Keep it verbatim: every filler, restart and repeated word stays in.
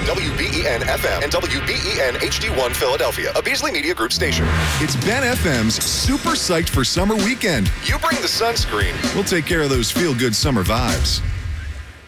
W B E N F M and W B E N H D one Philadelphia, a Beasley Media Group station. It's Ben F M's Super Psyched for Summer Weekend. You bring the sunscreen. We'll take care of those feel-good summer vibes.